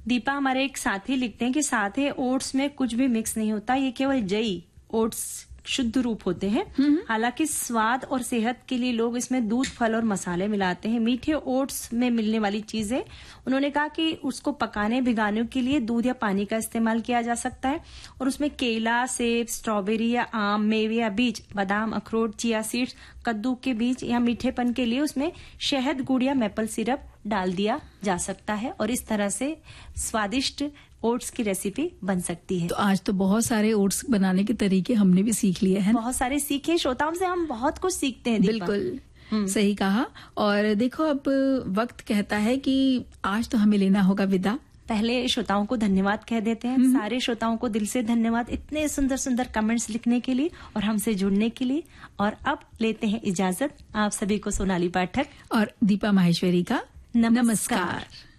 दीपा हमारे एक साथी लिखते हैं कि साथे ओट्स में कुछ भी मिक्स नहीं होता, ये केवल जई ओट्स शुद्ध रूप होते हैं। हालांकि स्वाद और सेहत के लिए लोग इसमें दूध, फल और मसाले मिलाते हैं। मीठे ओट्स में मिलने वाली चीजें, उन्होंने कहा कि उसको पकाने भिगाने के लिए दूध या पानी का इस्तेमाल किया जा सकता है और उसमें केला, सेब, स्ट्रॉबेरी या आम, मेवे या बीज, बादाम, अखरोट, चिया सीड्स, कद्दू के बीज या मीठेपन के लिए उसमें शहद, गुड़ या मैपल सिरप डाल दिया जा सकता है और इस तरह से स्वादिष्ट ओट्स की रेसिपी बन सकती है। तो आज तो बहुत सारे ओट्स बनाने के तरीके हमने भी सीख लिए हैं। बहुत सारे सीखे, श्रोताओं से हम बहुत कुछ सीखते हैं। बिल्कुल सही कहा। और देखो अब वक्त कहता है कि आज तो हमें लेना होगा विदा। पहले श्रोताओं को धन्यवाद कह देते हैं। सारे श्रोताओं को दिल से धन्यवाद इतने सुंदर सुंदर कमेंट्स लिखने के लिए और हमसे जुड़ने के लिए। और अब लेते हैं इजाजत। आप सभी को सोनाली पाठक और दीपा माहेश्वरी का नमस्कार।